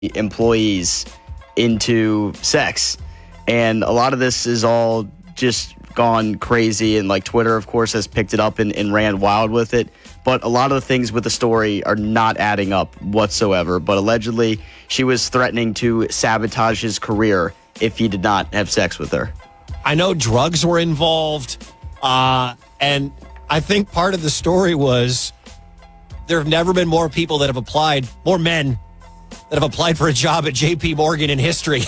employees into sex. And a lot of this is all just gone crazy. And like Twitter, of course, has picked it up and ran wild with it. But a lot of the things with the story are not adding up whatsoever. But allegedly, she was threatening to sabotage his career if he did not have sex with her. I know drugs were involved. And I think part of the story was there have never been more people that have applied, more men that have applied for a job at JP Morgan in history.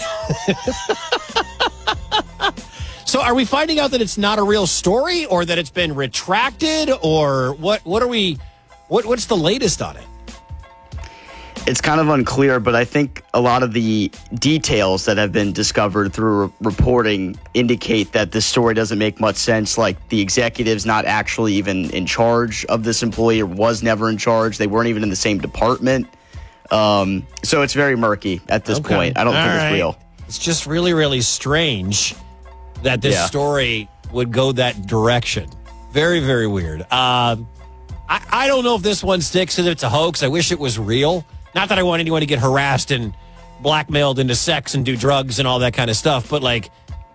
So are we finding out that it's not a real story or that it's been retracted or what are we, what's the latest on it? It's kind of unclear, but I think a lot of the details that have been discovered through reporting indicate that this story doesn't make much sense. Like the executive's not actually even in charge of this employee or was never in charge. They weren't even in the same department. So it's very murky at this point. I don't think it's real. It's just really, really strange that this story would go that direction. Very, very weird. I don't know if this one sticks and it's a hoax. I wish it was real. Not that I want anyone to get harassed and blackmailed into sex and do drugs and all that kind of stuff, but like,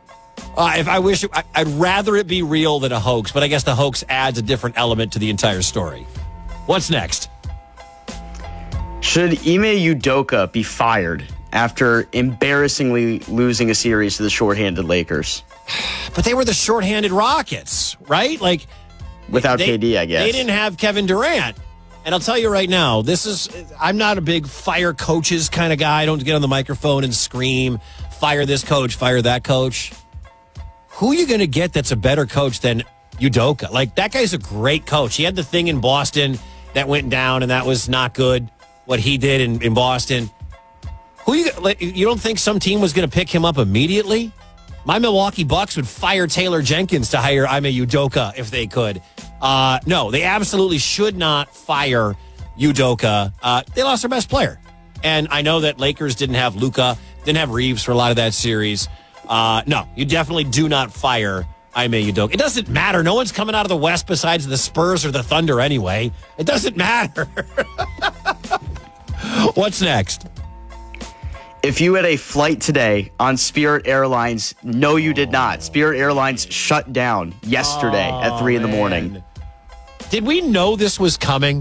I'd rather it be real than a hoax, but I guess the hoax adds a different element to the entire story. What's next? Should Ime Udoka be fired after embarrassingly losing a series to the shorthanded Lakers? But they were the shorthanded Rockets, right? Like without KD, I guess. They didn't have Kevin Durant. And I'll tell you right now, I'm not a big fire coaches kind of guy. I don't get on the microphone and scream, fire this coach, fire that coach. Who are you going to get that's a better coach than Udoka? Like, that guy's a great coach. He had the thing in Boston that went down, and that was not good, what he did in Boston. You don't think some team was going to pick him up immediately? My Milwaukee Bucks would fire Taylor Jenkins to hire Ime Udoka if they could. No, they absolutely should not fire Udoka. They lost their best player. And I know that Lakers didn't have Luka, didn't have Reeves for a lot of that series. No, you definitely do not fire Ime Udoka. It doesn't matter. No one's coming out of the West besides the Spurs or the Thunder anyway. It doesn't matter. What's next? If you had a flight today on Spirit Airlines, no, you did not. Spirit Airlines shut down yesterday at 3 in the morning. Did we know this was coming?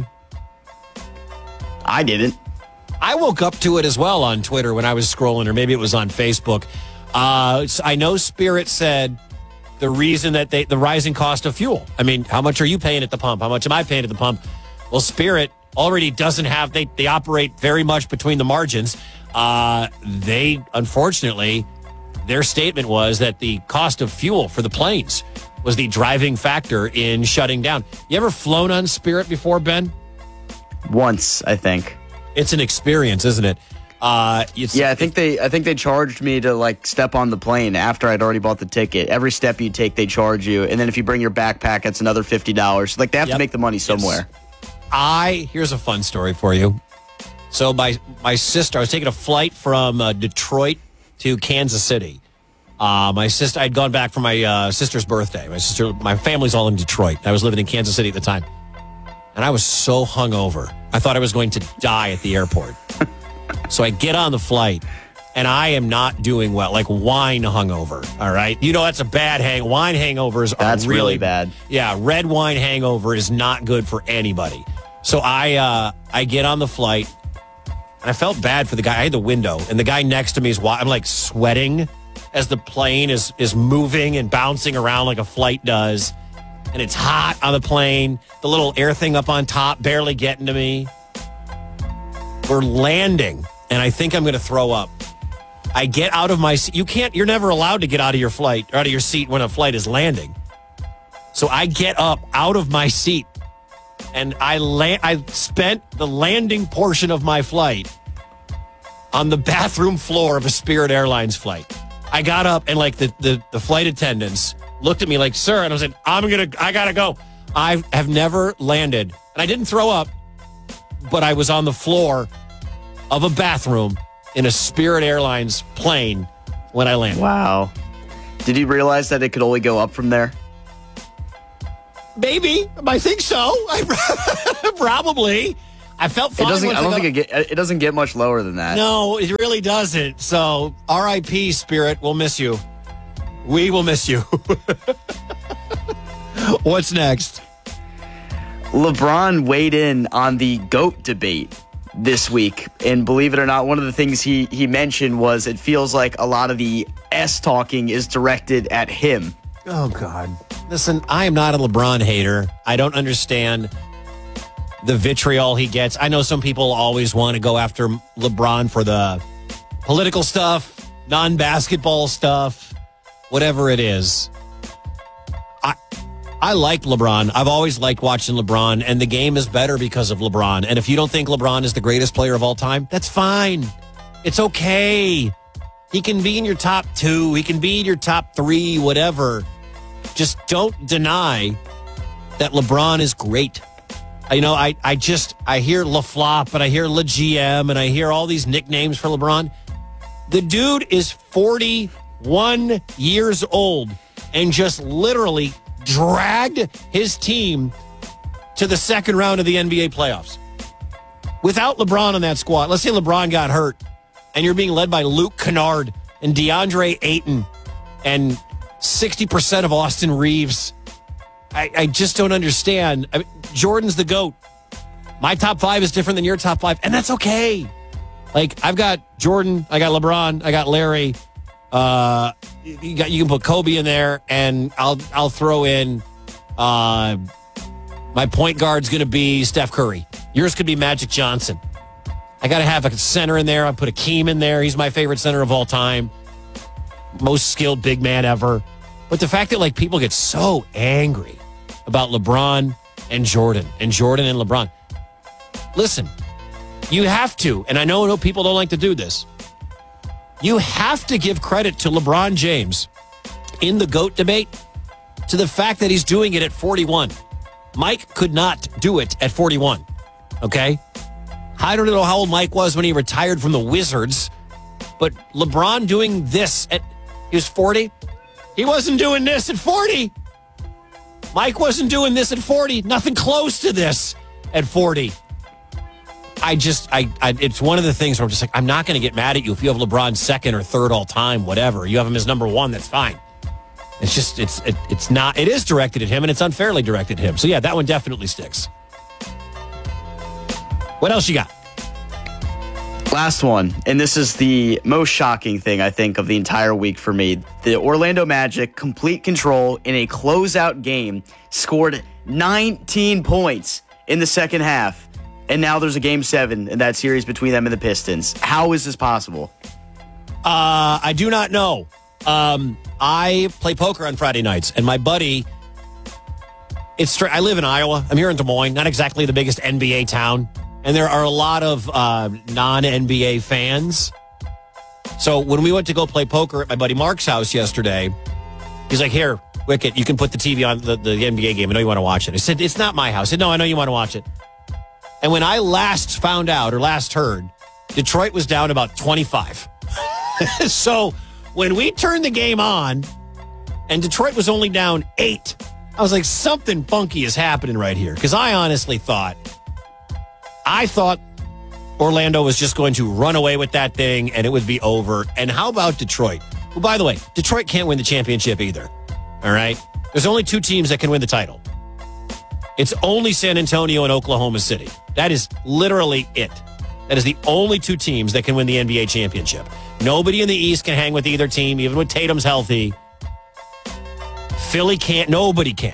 I didn't. I woke up to it as well on Twitter when I was scrolling, or maybe it was on Facebook. I know Spirit said the reason that the rising cost of fuel. I mean, how much are you paying at the pump? How much am I paying at the pump? Well, Spirit already doesn't have, they operate very much between the margins. They, unfortunately, their statement was that the cost of fuel for the planes was the driving factor in shutting down. You ever flown on Spirit before, Ben? Once, I think. It's an experience, isn't it? I think they charged me to like step on the plane after I'd already bought the ticket. Every step you take, they charge you, and then if you bring your backpack, it's another $50. Like they have to make the money somewhere. Here's a fun story for you. So my sister, I was taking a flight from Detroit to Kansas City. My sister, I'd gone back for my sister's birthday. My family's all in Detroit. I was living in Kansas City at the time. And I was so hungover. I thought I was going to die at the airport. So I get on the flight, and I am not doing well, like wine hungover, all right? You know that's a bad wine hangovers are That's really bad. Yeah, red wine hangover is not good for anybody. So I get on the flight, and I felt bad for the guy. I had the window, and the guy next to me is, I'm like sweating as the plane is moving and bouncing around like a flight does. And it's hot on the plane. The little air thing up on top barely getting to me. We're landing, and I think I'm going to throw up. I get out of my seat. You're never allowed to get out of your flight or out of your seat when a flight is landing. So I get up out of my seat, and I spent the landing portion of my flight on the bathroom floor of a Spirit Airlines flight. I got up, and like the flight attendants looked at me like, sir, and I was like, I gotta go. I have never landed, and I didn't throw up, but I was on the floor of a bathroom in a Spirit Airlines plane when I landed. Wow. Did you realize that it could only go up from there? Maybe. I think so. Probably. I felt fine. It doesn't get much lower than that. No, it really doesn't. So, R.I.P. Spirit. We'll miss you. We will miss you. What's next? LeBron weighed in on the GOAT debate this week. And believe it or not, one of the things he mentioned was it feels like a lot of the S-talking is directed at him. Oh, God. Listen, I am not a LeBron hater. I don't understand the vitriol he gets. I know some people always want to go after LeBron for the political stuff, non-basketball stuff, whatever it is. I like LeBron. I've always liked watching LeBron, and the game is better because of LeBron. And if you don't think LeBron is the greatest player of all time, that's fine. It's okay. He can be in your top 2. He can be in your top 3, whatever. Just don't deny that LeBron is great. You know, I hear LaFlop, and I hear LeGM, and I hear all these nicknames for LeBron. The dude is 41 years old and just literally dragged his team to the second round of the NBA playoffs. Without LeBron on that squad, let's say LeBron got hurt, and you're being led by Luke Kennard and DeAndre Ayton and 60% of Austin Reeves. I just don't understand. I mean, Jordan's the GOAT. My top 5 is different than your top 5, and that's okay. Like, I've got Jordan, I got LeBron, I got Larry. You can put Kobe in there, and I'll throw in my point guard's going to be Steph Curry. Yours could be Magic Johnson. I got to have a center in there. I put Akeem in there. He's my favorite center of all time. Most skilled big man ever. But the fact that like people get so angry about LeBron and Jordan and LeBron. Listen, you have to, and I know people don't like to do this. You have to give credit to LeBron James in the GOAT debate to the fact that he's doing it at 41. Mike could not do it at 41. Okay? I don't know how old Mike was when he retired from the Wizards, but LeBron doing this he was 40. He wasn't doing this at 40. Mike wasn't doing this at 40. Nothing close to this at 40. It's one of the things where I'm just like, I'm not going to get mad at you if you have LeBron second or third all time, whatever. You have him as number 1, that's fine. It's just, it's not, it is directed at him, and it's unfairly directed at him. So yeah, that one definitely sticks. What else you got? Last one, and this is the most shocking thing, I think, of the entire week for me. The Orlando Magic, complete control in a closeout game, scored 19 points in the second half, and now there's a Game 7 in that series between them and the Pistons. How is this possible? I do not know. I play poker on Friday nights, and my buddy, I live in Iowa. I'm here in Des Moines, not exactly the biggest NBA town. And there are a lot of non-NBA fans. So when we went to go play poker at my buddy Mark's house yesterday, he's like, here, Wicket, you can put the TV on the NBA game. I know you want to watch it. I said, it's not my house. I said, no, I know you want to watch it. And when I last found out or last heard, Detroit was down about 25. So when we turned the game on and Detroit was only down 8, I was like, something funky is happening right here. Because I honestly thought Orlando was just going to run away with that thing and it would be over. And how about Detroit? Well, by the way, Detroit can't win the championship either. All right? There's only 2 teams that can win the title. It's only San Antonio and Oklahoma City. That is literally it. That is the only 2 teams that can win the NBA championship. Nobody in the East can hang with either team, even when Tatum's healthy. Philly can't. Nobody can.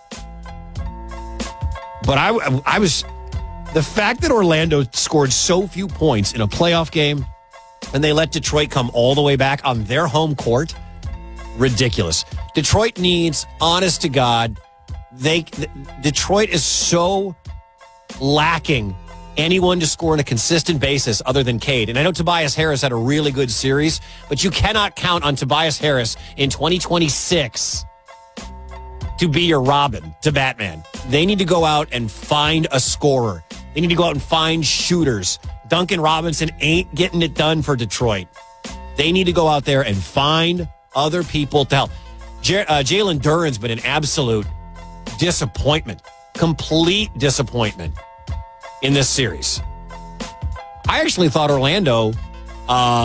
But I was... The fact that Orlando scored so few points in a playoff game and they let Detroit come all the way back on their home court, ridiculous. Detroit needs, honest to God, Detroit is so lacking anyone to score on a consistent basis other than Cade. And I know Tobias Harris had a really good series, but you cannot count on Tobias Harris in 2026 to be your Robin to Batman. They need to go out and find a scorer. They need to go out and find shooters. Duncan Robinson ain't getting it done for Detroit. They need to go out there and find other people to help. Jalen Duren's been an absolute disappointment. Complete disappointment. in this series. I actually thought Orlando